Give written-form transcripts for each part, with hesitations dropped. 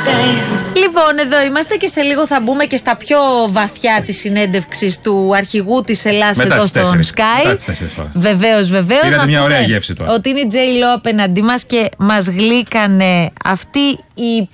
Λοιπόν, εδώ είμαστε και σε λίγο θα μπούμε και στα πιο βαθιά της συνέντευξης του αρχηγού της Ελλάς εδώ στον Sky. Βεβαίως. Είδατε μια ωραία γεύση τώρα. Ότι είναι η J.Lo απέναντί μας και μας γλύκανε αυτή η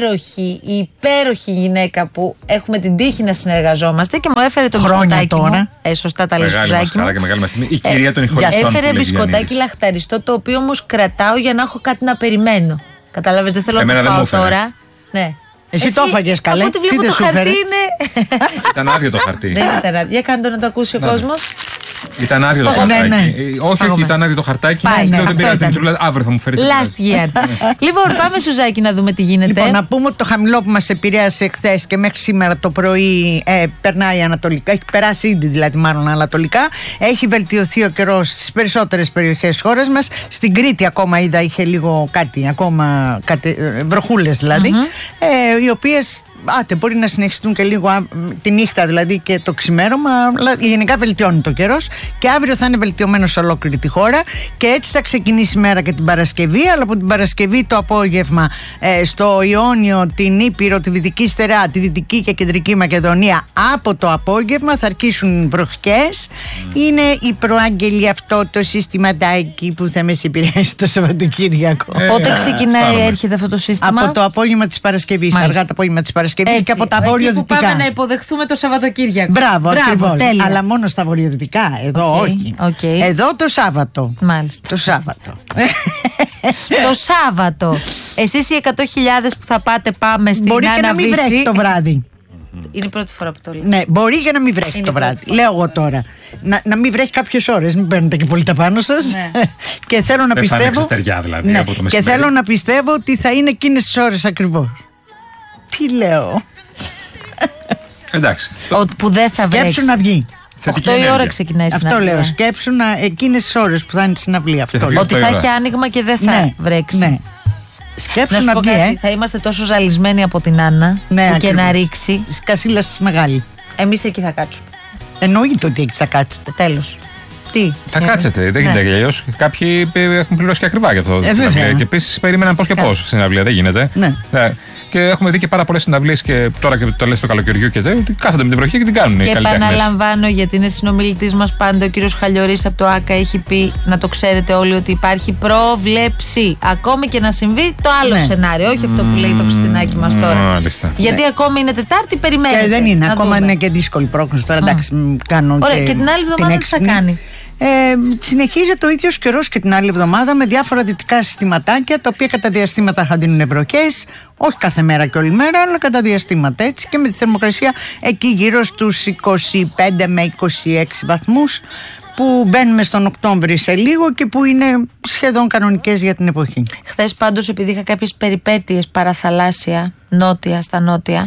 υπέροχη γυναίκα που έχουμε την τύχη να συνεργαζόμαστε και μου έφερε το μπισκοτάκι μου. Σωστά τα λέει Σουζάκη μου. Η κυρία των ηχοληπτών. Έφερε μπισκοτάκι λαχταριστό, το οποίο όμως κρατάω για να έχω κάτι να περιμένω. Κατάλαβες, δεν θέλω να το φάω τώρα. Ναι. Εσύ το έφαγες καλέ. Από ό,τι βλέπω το χαρτί είναι. Ήταν άδειο το χαρτί. Δεν ήταν άδειο. Για κάντε να το ακούσει ο κόσμος. Ήταν άδειο το χαρτάκι. Ναι. Όχι, ήταν άδειο το χαρτάκι. Δεν πειράζει, Δημητρούλα, αύριο θα μου φέρεις. Last year. Λοιπόν, πάμε Σουζάκη να δούμε τι γίνεται. Λοιπόν, να πούμε ότι το χαμηλό που μας επηρέασε χθες και μέχρι σήμερα το πρωί περνάει ανατολικά. Έχει περάσει ήδη δηλαδή, μάλλον ανατολικά. Έχει βελτιωθεί ο καιρός στις περισσότερες περιοχές της χώρας μας. Στην Κρήτη ακόμα είδα είχε λίγο κάτι, βροχούλες δηλαδή, οι οποίες μπορεί να συνεχιστούν και λίγο τη νύχτα δηλαδή και το ξημέρωμα, αλλά γενικά βελτιώνει το καιρός και αύριο θα είναι βελτιωμένο σε ολόκληρη τη χώρα και έτσι θα ξεκινήσει η μέρα και την Παρασκευή, αλλά από την Παρασκευή το απόγευμα στο Ιόνιο, την Ήπειρο, τη Δυτική Στερεά, τη Δυτική και Κεντρική Μακεδονία από το απόγευμα θα αρχίσουν βροχικές. Είναι η προάγγελη αυτό το συστηματάκι που θα με επηρεάσει το Σαββατοκύριακο. Πότε ξεκινάει, έρχεται αυτό το σύστημα? Από το απόγευμα της Παρασκευής, αργά το απόγευμα της Παρασκευής και από τα βορειοδυτικά. Πάμε να υποδεχθούμε το Σαββατοκύριακο. Μπράβο, ακριβώς. Αλλά μόνο στα βορειοδυτικά. Εδώ όχι. Εδώ το Σάββατο. Μάλιστα. Το Σάββατο. Το Σάββατο. Εσείς οι 100.000 που θα πάτε πάμε στην Μπορεί και να μην βρέχει το βράδυ. Είναι η πρώτη φορά που το λέω. Ναι, μπορεί και να μην βρέχει το βράδυ. Λέω εγώ τώρα. Να μην βρέχει κάποιες ώρες. Μην παίρνετε και πολύ τα πάνω σας. Και θέλω να πιστεύω. Και θέλω να πιστεύω ότι θα είναι εκείνες τις ώρες ακριβώς. Τι λέω. Εντάξει. Που δεν θα βρέξει. Σκέψου να βγει. 8 η ώρα ξεκινάει η συναυλία. Αυτό λέω. Σκέψου εκείνες τις ώρες που θα είναι η συναυλία. Ότι θα έχει άνοιγμα και δεν θα βρέξει. Ναι. Σκέψου να βγει. Θα είμαστε τόσο ζαλισμένοι από την Άννα που και να ρίξει. Σκασίλα μεγάλη. Εμείς εκεί θα κάτσουμε. Εννοείται ότι εκεί θα κάτσετε. Τέλος. Τι. Θα κάτσετε, δεν γίνεται αλλιώς. Κάποιοι έχουν πληρώσει και ακριβά για αυτό. Και επίσης περίμεναν πώς και πώς στη συναυλία. Δεν γίνεται. Και έχουμε δει και πάρα πολλές συναυλίες και τώρα και το λες το καλοκαιριού και τέτοια, ότι κάθονται με τη βροχή και την κάνουν. Και επαναλαμβάνω, γιατί είναι συνομιλητής μας πάντα ο κύριος Χαλιορής από το ΆΚΑ, έχει πει, να το ξέρετε όλοι, ότι υπάρχει πρόβλεψη. Ακόμη και να συμβεί το άλλο σενάριο, όχι αυτό που λέει το Χριστινάκι μας τώρα. Μάλιστα. Γιατί ακόμη είναι Τετάρτη, περιμένετε. Δεν είναι, ακόμα είναι και δύσκολη πρόκληση τώρα. Εντάξει, κάνω. Ωραία, και την άλλη εβδομάδα τι θα κάνει? Συνεχίζεται ο ίδιος καιρός και την άλλη εβδομάδα με διάφορα δυτικά συστηματάκια τα οποία κατά διαστήματα θα δίνουν βροχές, όχι κάθε μέρα και όλη μέρα, αλλά κατά διαστήματα έτσι, και με τη θερμοκρασία εκεί γύρω στους 25 με 26 βαθμούς που μπαίνουμε στον Οκτώβρη σε λίγο και που είναι σχεδόν κανονικές για την εποχή. Χθες πάντως, επειδή είχα κάποιες περιπέτειες παραθαλάσσια, στα νότια,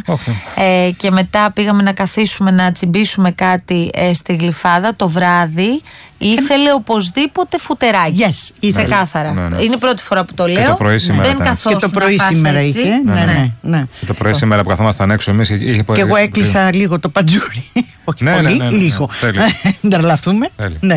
και μετά πήγαμε να καθίσουμε να τσιμπήσουμε κάτι στη Γλυφάδα το βράδυ, ήθελε οπωσδήποτε φουτεράκι. Ξεκάθαρα. Είναι η πρώτη φορά που το λέω. Και το πρωί σήμερα και το πρωί σήμερα είχε. Και το πρωί σήμερα που καθόμασταν έξω εμείς. Και εγώ έκλεισα λίγο το πατζούρι. Όχι πολύ, λίγο. Δεν τρελαθούμε.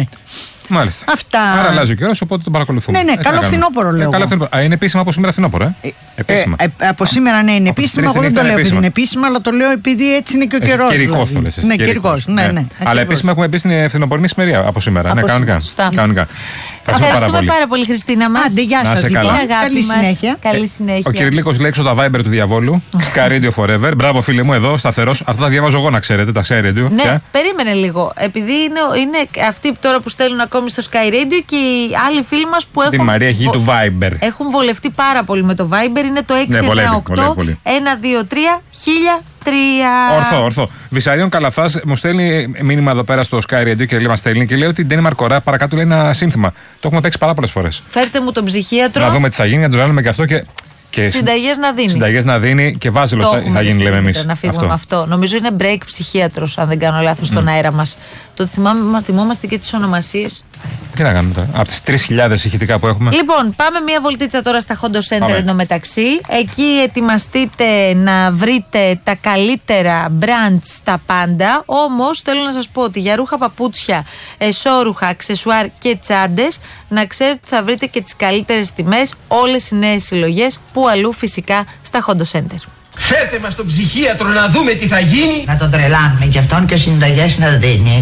Μάλιστα. Αυτά. Άρα αλλάζει ο καιρός, οπότε τον παρακολουθούμε. Ναι, καλό φθινόπωρο λέω. Είναι επίσημα από σήμερα φθινόπωρο, επίσημα. Από σήμερα ναι, είναι επίσημα. Εγώ δεν το λέω επειδή είναι επίσημα, αλλά το λέω επειδή έτσι είναι και ο καιρός. Καιρικός το λες. Ναι, καιρικός. Αλλά επίσημα έχουμε μπει στην φθινοπορεινή ημερία από σήμερα. Ναι, κανονικά. Ευχαριστούμε πάρα πολύ, Χριστίνα μας. Άντε, γεια σας. Καλή συνέχεια. Καλή συνέχεια. Ο Κυριλίκος λέει έξω τα Viber του διαβόλου. Sky Radio Forever. Μπράβο, φίλε μου, εδώ σταθερός. Αυτά τα διαβάζω εγώ, να ξέρετε, τα Sky Radio. Ναι, περίμενε λίγο. Επειδή είναι αυτοί τώρα που στέλνουν ακόμη στο Sky Radio και οι άλλοι φίλοι μας που έχουν. Την Μαρία έχει του Viber. Έχουν βολευτεί πάρα πολύ με το Viber. Είναι το 698-123-1003. Ορθό. Βυσαριών Καλαθάς μου στέλνει μήνυμα εδώ πέρα στο Sky Radio και λέει, μας στέλνει και λέει ότι η Ντένι Μαρκορά παρακάτω λέει ένα σύνθημα. Το έχουμε παίξει πάρα πολλές φορές. Φέρτε μου τον ψυχίατρο. Να δούμε τι θα γίνει, να του κάνουμε και αυτό και συνταγές να δίνει και βάζελο θα γίνει, λέμε εμείς. Να φύγουμε με αυτό. Νομίζω είναι break ψυχίατρος, αν δεν κάνω λάθος, στον αέρα μας. Το θυμόμαστε και τις ονομασίες. Τι να κάνουμε τώρα, από τις 3.000 ηχητικά που έχουμε. Λοιπόν, πάμε μία βολτίτσα τώρα στα Hondo Center εντωμεταξύ. Εκεί ετοιμαστείτε να βρείτε τα καλύτερα brands στα πάντα. Όμως θέλω να σας πω ότι για ρούχα, παπούτσια, εσώρουχα, αξεσουάρ και τσάντες, να ξέρετε ότι θα βρείτε και τις καλύτερες τιμές, όλες οι νέες συλλογές, που αλλού φυσικά στα Hondo Center. Φέρτε μας τον ψυχίατρο να δούμε τι θα γίνει. Να τον τρελάνουμε κι αυτόν και συνταγές να δίνει.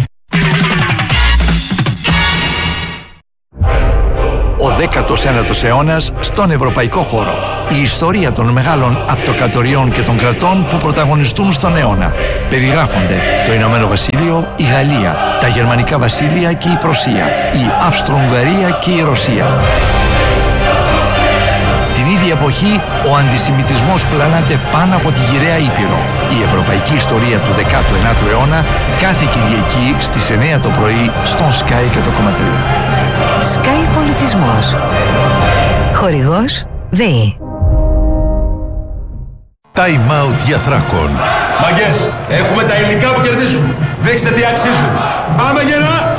Ο 19ος αιώνας στον ευρωπαϊκό χώρο. Η ιστορία των μεγάλων αυτοκρατοριών και των κρατών που πρωταγωνιστούν στον αιώνα. Περιγράφονται το Ηνωμένο Βασίλειο, η Γαλλία, τα Γερμανικά Βασίλεια και η Πρωσία, η Αυστρο-Ουγγαρία και η Ρωσία. Την ίδια εποχή, ο αντισημιτισμός πλανάται πάνω από τη γυραιά Ήπειρο. Η ευρωπαϊκή ιστορία του 19ου αιώνα κάθε Κυριακή στις 9 το πρωί στον Sky και το κομματρίο. Sky Πολιτισμός. Χορηγός ΔΕΗ. Time out για Θράκον. Μαγκές, έχουμε τα υλικά που κερδίζουν. Δείξτε τι αξίζουν. Πάμε γερά!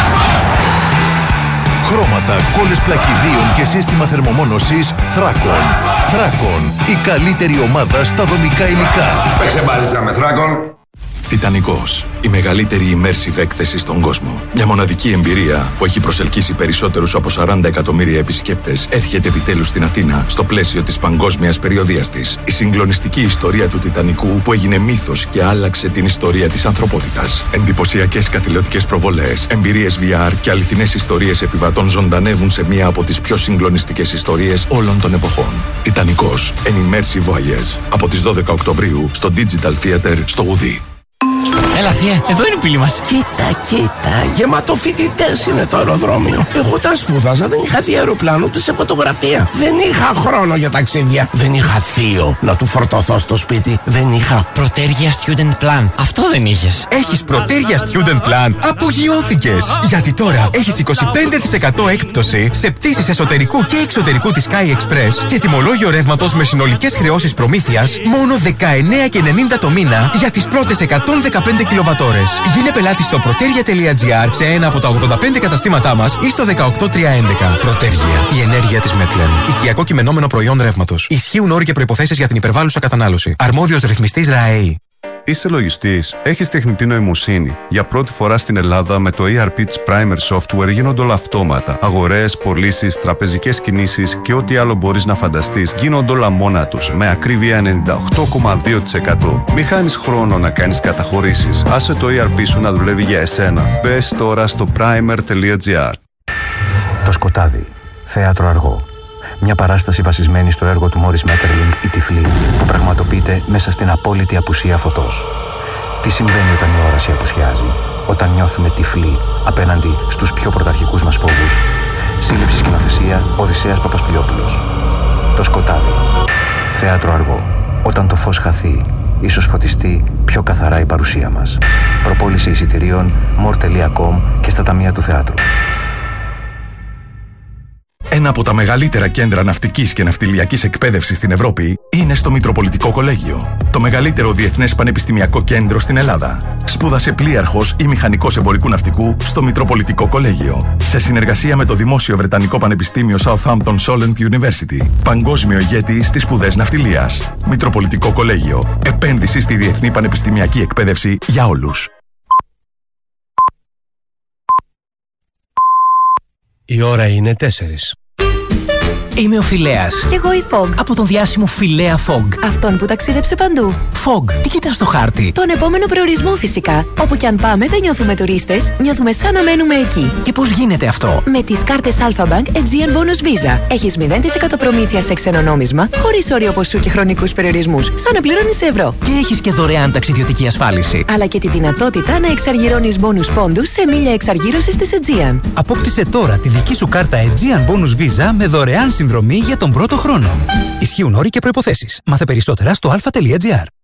Χρώματα, κόλλες πλακιδίων και σύστημα θερμομόνωσης Θράκον. Θράκον, η καλύτερη ομάδα στα δομικά υλικά. Παίξε μπάλιτσα με Θράκον. Τιτανικός, η μεγαλύτερη immersive έκθεση στον κόσμο. Μια μοναδική εμπειρία που έχει προσελκύσει περισσότερους από 40 εκατομμύρια επισκέπτες έρχεται επιτέλους στην Αθήνα στο πλαίσιο της παγκόσμιας περιοδείας της. Η συγκλονιστική ιστορία του Τιτανικού που έγινε μύθος και άλλαξε την ιστορία της ανθρωπότητας. Εντυπωσιακές καθηλωτικές προβολές, εμπειρίες VR και αληθινές ιστορίες επιβατών ζωντανεύουν σε μία από τις πιο συγκλονιστικές ιστορίες όλων των εποχών. Τιτανικός, an immersive voyage. Από τις 12 Οκτωβρίου στο Digital Theater στο Ουδί. Έλα θεία, εδώ είναι η πύλη μας. Κοίτα, γεμάτο φοιτητές είναι το αεροδρόμιο. Εγώ τα σπούδαζα, δεν είχα δει αεροπλάνο ούτε σε φωτογραφία. Δεν είχα χρόνο για ταξίδια. Δεν είχα θείο να του φορτωθώ στο σπίτι. Δεν είχα Πρωτέργεια Student Plan. Αυτό δεν είχες. Έχεις Πρωτέργεια Student Plan? Απογειώθηκες! Γιατί τώρα έχεις 25% έκπτωση σε πτήσεις εσωτερικού και εξωτερικού της Sky Express και τιμολόγιο ρεύματος με συνολικές χρεώσεις προμήθειας μόνο 19,90 το μήνα για τις πρώτες 115 κιλοβατόρες. Γίνε πελάτη στο protergia.gr σε ένα από τα 85 καταστήματά μας ή στο 18311. Πρωτέργεια. Η ενέργεια της Μέτλεν. Οικιακό κειμενόμενο προϊόν ρεύματος. Ισχύουν όροι και προϋποθέσεις για την υπερβάλλουσα κατανάλωση. Αρμόδιος ρυθμιστής ΡΑΕΗ. Είσαι λογιστής, έχεις τεχνητή νοημοσύνη. Για πρώτη φορά στην Ελλάδα με το ERP της Primer Software γίνονται όλα αυτόματα. Αγορές, πωλήσεις, τραπεζικές κινήσεις και ό,τι άλλο μπορείς να φανταστείς γίνονται όλα μόνα τους με ακρίβεια 98,2%. Μη χάνεις χρόνο να κάνεις καταχωρήσεις. Άσε το ERP σου να δουλεύει για εσένα. Μπες τώρα στο primer.gr. Το σκοτάδι. Θέατρο αργό. Μια παράσταση βασισμένη στο έργο του Μόρις Μέττερλινγκ «Η Τυφλή», που πραγματοποιείται μέσα στην απόλυτη απουσία φωτός. Τι συμβαίνει όταν η όραση απουσιάζει, όταν νιώθουμε τυφλοί απέναντι στους πιο πρωταρχικούς μας φόβους. Σύλληψη σκηνοθεσία Οδυσσέας Παπασπιλιόπουλος. Το σκοτάδι. Θέατρο αργό. Όταν το φως χαθεί, ίσως φωτιστεί πιο καθαρά η παρουσία μας. Προπόληση εισιτηρίων more.com και στα ταμεία του θεάτρου. Ένα από τα μεγαλύτερα κέντρα ναυτικής και ναυτιλιακής εκπαίδευσης στην Ευρώπη είναι στο Μητροπολιτικό Κολέγιο. Το μεγαλύτερο διεθνές πανεπιστημιακό κέντρο στην Ελλάδα. Σπούδασε πλοίαρχος ή μηχανικός εμπορικού ναυτικού στο Μητροπολιτικό Κολέγιο. Σε συνεργασία με το Δημόσιο Βρετανικό Πανεπιστήμιο Southampton Solent University. Παγκόσμιο ηγέτη στις σπουδές ναυτιλίας. Μητροπολιτικό Κολέγιο. Επένδυση στη διεθνή πανεπιστημιακή εκπαίδευση για όλους. Η ώρα είναι 4. Είμαι ο Φιλέας. Κι εγώ η Fog. Από τον διάσημο Φιλέα Fog. Αυτόν που ταξίδεψε παντού. Fog, τι κοιτάς στο χάρτη? Τον επόμενο προορισμό φυσικά. Όπου κι αν πάμε δεν νιώθουμε τουρίστες, νιώθουμε σαν να μένουμε εκεί. Και πώς γίνεται αυτό? Με τις κάρτες Alpha Bank Aegean Bonus Visa. Έχεις 0% προμήθεια σε ξένο νόμισμα, χωρίς όριο ποσού και χρονικούς περιορισμούς, σαν να πληρώνεις σε ευρώ. Και έχεις και δωρεάν ταξιδιωτική ασφάλιση. Αλλά και τη δυνατότητα να εξαργυρώνεις bonus πόντους σε μίλια εξαργύρωσης της Aegean. Απόκτησε τώρα τη δική σου κάρτα Aegean Bonus Visa με δωρεάν συνδρομή για τον πρώτο χρόνο. Ισχύουν όροι και προϋποθέσεις. Μάθε περισσότερα στο alpha.gr.